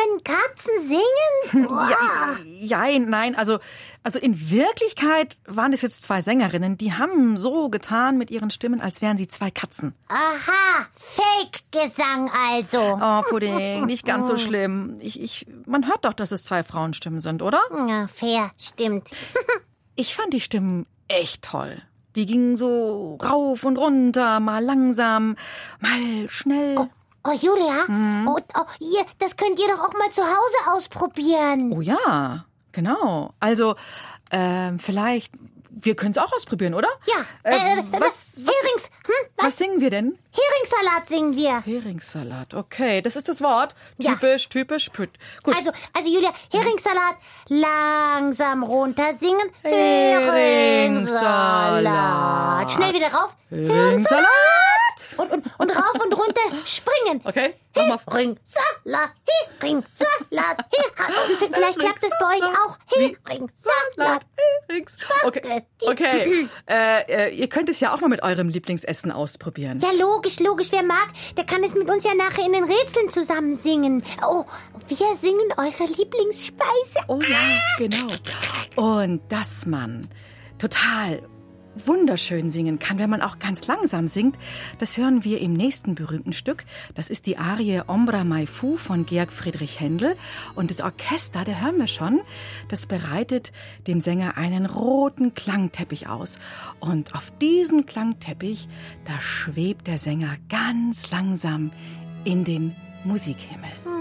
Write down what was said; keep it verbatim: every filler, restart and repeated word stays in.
können Katzen singen? Wow. Ja, ja, nein, also, also in Wirklichkeit waren es jetzt zwei Sängerinnen, die haben so getan mit ihren Stimmen, als wären sie zwei Katzen. Aha, Fake-Gesang also. Oh, Pudding, nicht ganz so schlimm. Ich, ich, man hört doch, dass es zwei Frauenstimmen sind, oder? Ja, fair, stimmt. Ich fand die Stimmen echt toll. Die gingen so rauf und runter, mal langsam, mal schnell. Oh, oh Julia, hm? oh, oh, ihr, das könnt ihr doch auch mal zu Hause ausprobieren. Oh ja, genau. Also, ähm, vielleicht, wir können es auch ausprobieren, oder? Ja, äh, äh, was, was, Herings, hm, was? was singen wir denn? Heringssalat singen wir. Heringssalat, okay, das ist das Wort. Ja. Typisch, typisch, gut. Also, also Julia, Heringssalat, langsam runter singen. Heringssalat. Heringssalat. Schnell wieder rauf. Heringssalat. Und, und, und rauf und runter springen. Okay, mach mal. Heringssalat, Heringssalat, Heringssalat. Vielleicht klappt es bei euch auch. Heringssalat. Herings. Okay, okay. Äh, äh, ihr könnt es ja auch mal mit eurem Lieblingsessen ausprobieren. Ja, logisch, logisch. Wer mag, der kann es mit uns ja nachher in den Rätseln zusammen singen. Oh, wir singen eure Lieblingsspeise. Oh ja, genau. Und dass man total wunderschön singen kann, wenn man auch ganz langsam singt, das hören wir im nächsten berühmten Stück. Das ist die Arie Ombra mai fu von Georg Friedrich Händel. Und das Orchester, da hören wir schon, das bereitet dem Sänger einen roten Klangteppich aus. Und auf diesem Klangteppich, da schwebt der Sänger ganz langsam in den Musikhimmel.